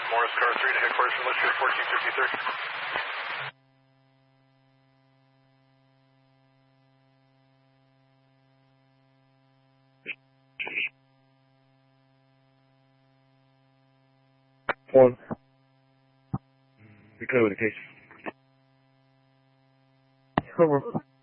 Morris Car 3 to headquarters from Lister 1453. One. Be clear with the case. Over.